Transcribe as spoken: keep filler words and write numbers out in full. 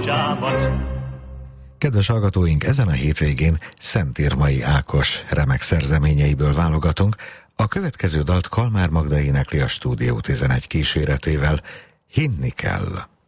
pizsámat. Kedves hallgatóink, ezen a hétvégén Szentírmai Ákos remek szerzeményeiből válogatunk. A következő dalt Kalmár Magda énekli a Stúdió tizenegy kíséretével. Hinni kell.